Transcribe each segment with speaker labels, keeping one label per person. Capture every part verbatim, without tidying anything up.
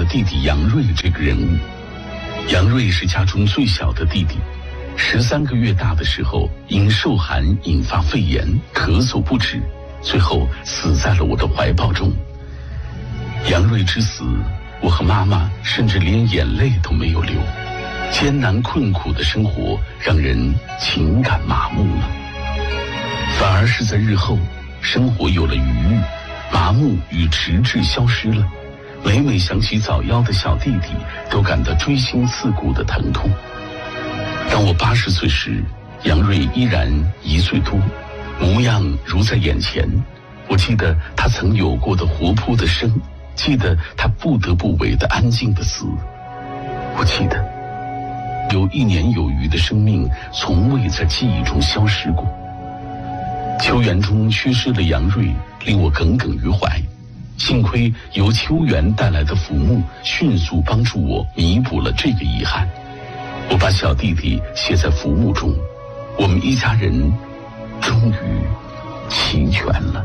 Speaker 1: 弟弟杨瑞这个人物。杨瑞是家中最小的弟弟，十三个月大的时候因受寒引发肺炎，咳嗽不止，最后死在了我的怀抱中。杨瑞之死，我和妈妈甚至连眼泪都没有流。艰难困苦的生活让人情感麻木了，反而是在日后生活有了余裕，麻木与迟滞消失了。每每想起早夭的小弟弟，都感到锥心刺骨的疼痛。当我八十岁时，杨瑞依然一岁多，模样如在眼前。我记得他曾有过的活泼的生，记得他不得不为的安静的死。我记得有一年有余的生命从未在记忆中消失过。秋园中缺失了杨瑞，令我耿耿于怀。幸亏由秋园带来的浮木迅速帮助我弥补了这个遗憾。我把小弟弟写在浮木中，我们一家人终于齐全了。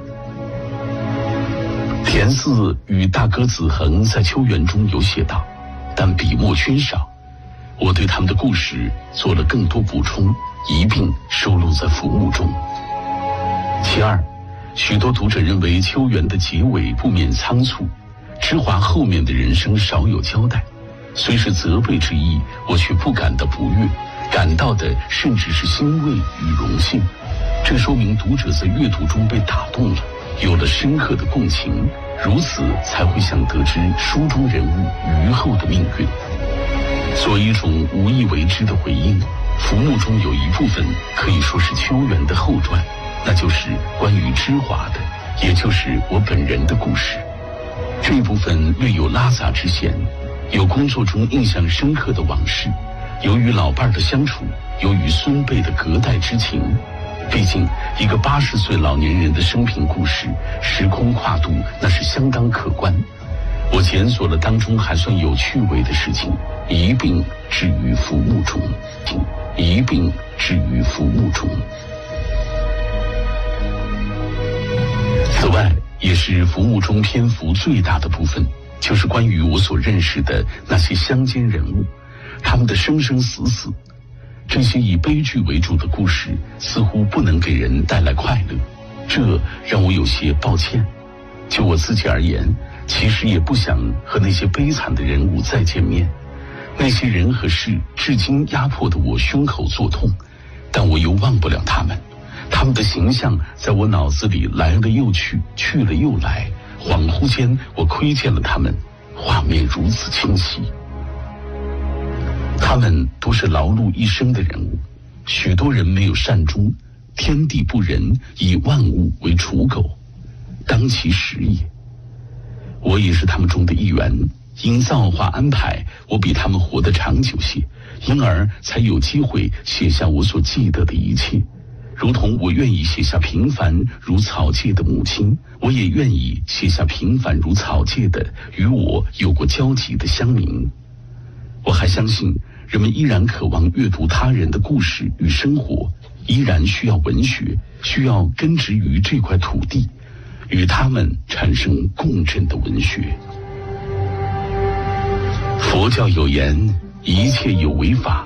Speaker 1: 田四与大哥子恒在秋园中有写到，但笔墨均少。我对他们的故事做了更多补充，一并收录在浮木中。其二，许多读者认为秋园的结尾不免仓促，芝华后面的人生少有交代。虽是责备之意，我却不感到不悦，感到的甚至是欣慰与荣幸。这说明读者在阅读中被打动了，有了深刻的共情，如此才会想得知书中人物余后的命运。作为一种无意为之的回应，浮木中有一部分可以说是秋园的后传，那就是关于芝华的，也就是我本人的故事。这部分略有拉杂之嫌，有工作中印象深刻的往事，由于老伴的相处，由于孙辈的隔代之情。毕竟一个八十岁老年人的生平故事，时空跨度那是相当可观。我检索了当中还算有趣味的事情，一并置于浮木中，一并置于浮木中。此外，也是浮木中篇幅最大的部分，就是关于我所认识的那些乡间人物，他们的生生死死。这些以悲剧为主的故事似乎不能给人带来快乐，这让我有些抱歉。就我自己而言，其实也不想和那些悲惨的人物再见面。那些人和事至今压迫得我胸口作痛，但我又忘不了他们。他们的形象在我脑子里来了又去，去了又来，恍惚间我窥见了他们，画面如此清晰。他们都是劳碌一生的人物，许多人没有善终，天地不仁，以万物为刍狗，当其时也。我也是他们中的一员，因造化安排，我比他们活得长久些，因而才有机会写下我所记得的一切。如同我愿意写下平凡如草芥的母亲，我也愿意写下平凡如草芥的与我有过交集的乡民。我还相信人们依然渴望阅读他人的故事与生活，依然需要文学，需要根植于这块土地，与他们产生共振的文学。佛教有言，一切有为法，